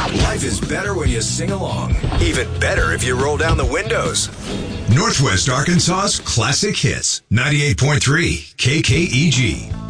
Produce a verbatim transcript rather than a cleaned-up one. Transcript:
Life is better when you sing along. Even better if you roll down the windows. Northwest Arkansas's Classic Hits, ninety-eight point three K K E G.